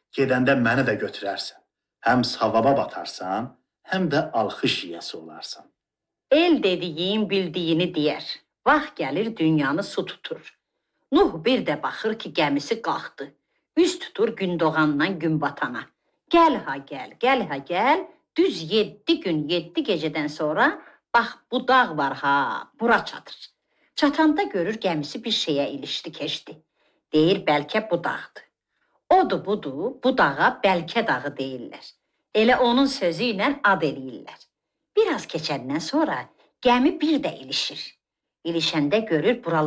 Gedəndə məni də götürərsən. Həm savaba batarsan, həm də alxış yiyəsi olarsan. El dediyin bildiyini deyər. Vaxt gəlir dünyanı su tutur. Nuh bir də baxır ki, gəmisi qalxdı. Üz tutur gün doğandan gün batana. Gəl ha gəl, gəl ha gəl. Düz 7 gün, 7 gecədən sonra bax bu dağ var ha, bura çatır. Çatanda görür gəmisi bir şeyə ilişdi, keçdi. Deyir bəlkə bu dağdır. Odur budur, bu dağa bəlkə dağı deyirlər. Elə onun sözü ilə ad eləyirlər. Biraz keçəndən sonra gəmi bir də ilişir. İlişəndə görür buralar